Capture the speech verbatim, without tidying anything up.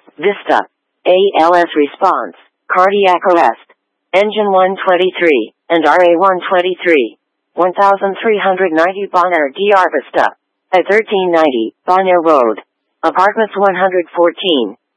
Vista. A L S response. Cardiac arrest. Engine one twenty-three, and R A one twenty-three. thirteen ninety Bonaire D R Vista. At thirteen ninety, Bonaire Road. Apartments one hundred fourteen.